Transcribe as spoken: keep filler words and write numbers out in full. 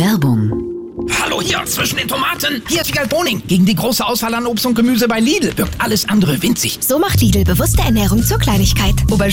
Werbung. Hallo hier, zwischen den Tomaten. Hier ist Wiegald Boning. Gegen die große Auswahl an Obst und Gemüse bei Lidl wirkt alles andere winzig. So macht Lidl bewusste Ernährung zur Kleinigkeit. Auberginen